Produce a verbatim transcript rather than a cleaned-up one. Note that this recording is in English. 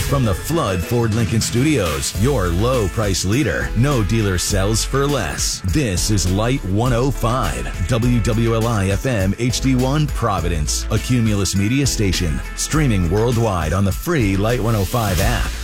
From the Flood Ford Lincoln Studios, your low price leader. No dealer sells for less. This is Light one oh five, W W L I F M H D one Providence, a Cumulus media station, streaming worldwide on the free Light one oh five app.